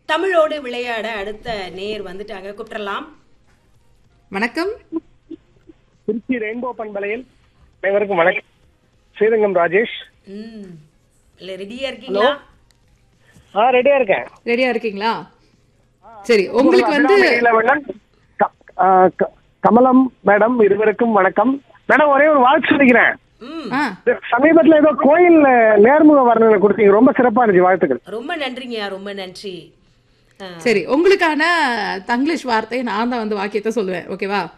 தமிழோடு விளையாட அடுத்த நேர் வந்துட்டாங்க, கூப்பிடலாம். வணக்கம். திருச்சி ரெயின்போ பண்பலையில் அனைவருக்கும் வணக்கம். ஸ்ரீரங்கம் ராஜேஷ். இல்ல ரெடியா இருக்கீங்களா? ரெடியா இருக்கேன். ரெடியா இருக்கீங்களா? சரி, உங்களுக்கு வந்து கமலம் மேடம் இருவருக்கும் வணக்கம். மேடம் ஒரே ஒரு வாழ்த்து சொல்லிக்கிறேன். சமீபத்துல ஏதோ கோயில் நேர்முக வர்ணனை கொடுத்தீங்க, ரொம்ப சிறப்பா இருந்துச்சு, வாழ்த்துக்கள். ரொம்ப நன்றிங்க, ரொம்ப நன்றி. சரி, உங்களுக்கான தங்கிலீஷ் வார்த்தை நான் தான் வந்து வாக்கியத்தை சொல்லுவேன், ஓகேவா?